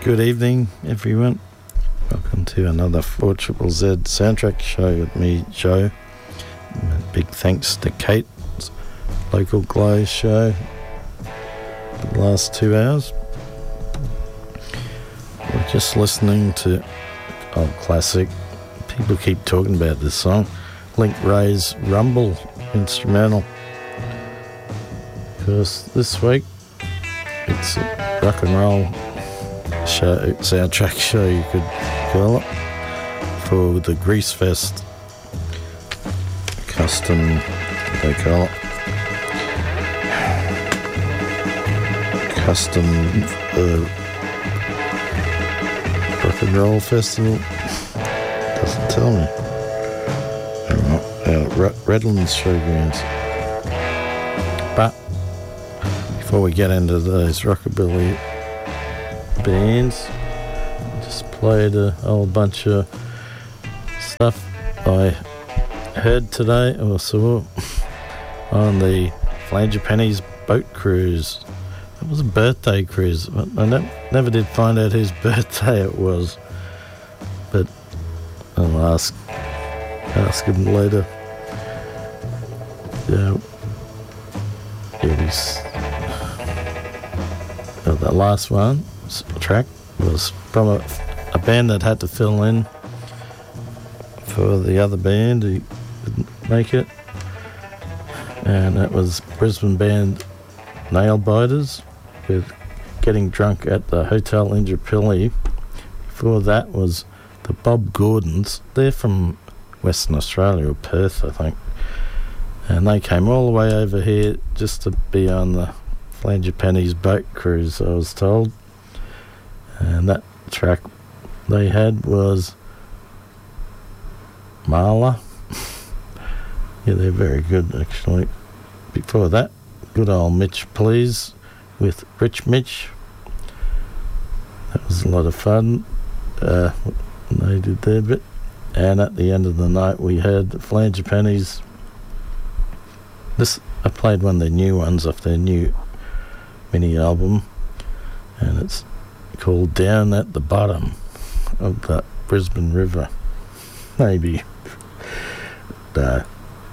Good evening, everyone. Welcome to another 4ZZZ soundtrack show with me, Joe. And big thanks to Kate, Local Glow show, for the last 2 hours. We're just listening to old classic. People keep talking about this song. Link Wray's Rumble instrumental. Because this week it's a rock and roll show, soundtrack show you could call it, for the Grease Fest custom, they call it, custom rock and roll festival. Doesn't tell me. Redlands Showgrounds. But before we get into those rockabilly bands, just played a whole bunch of stuff I heard today or saw on the Flangipennies boat cruise. It was a birthday cruise. I never did find out whose birthday it was, but I'll ask him later. The last one track was from a band that had to fill in for the other band who didn't make it, and that was Brisbane band Nail Biters with Getting Drunk at the Hotel Indooroopilly. Before that was the Bob Gordons. They're from Western Australia, or Perth, I think, and they came all the way over here just to be on the Flangipennies boat cruise, I was told. And that track they had was Marla. Yeah, they're very good, actually. Before that, good old Mitch Please with Rich Mitch. That was a lot of fun. They did their bit. And at the end of the night, we had Flangipennies. I played one of their new ones off their new mini album, and it's called Down at the Bottom of the Brisbane River. Maybe. Yeah,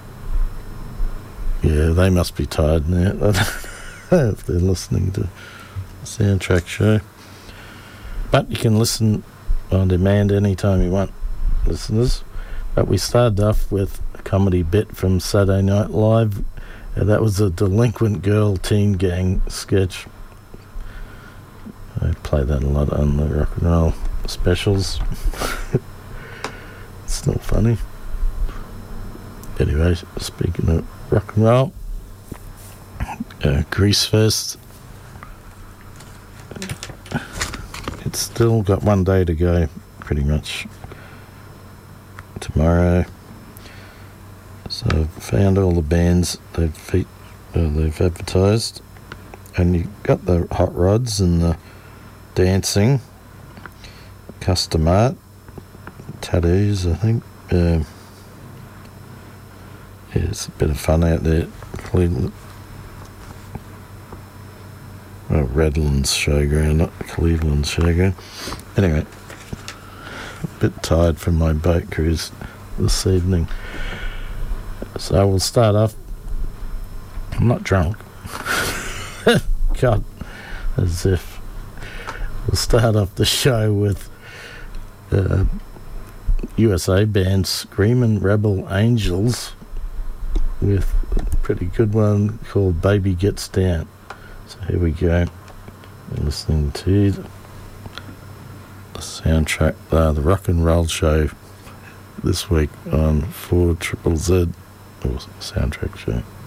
they must be tired now if they're listening to the soundtrack show. But you can listen on demand anytime you want, listeners. But we started off with a comedy bit from Saturday Night Live. That was a Delinquent Girl Teen Gang sketch. I play that a lot on the rock and roll specials. It's still funny. Anyway, speaking of rock and roll, Grease Fest. It's still got 1 day to go, pretty much. Tomorrow. So I've found all the bands they've advertised, and you got the hot rods and the dancing, custom art, tattoos, I think. It's a bit of fun out there. Cleveland, Redlands Showground, not Cleveland Showground. Anyway, a bit tired from my boat cruise this evening. So we'll start off. I'm not drunk. God, as if. We'll start off the show with USA band Screamin' Rebel Angels with a pretty good one called Baby Gets Down. So here we go. We're listening to the soundtrack, the rock and roll show this week on 4ZZZ, or soundtrack show.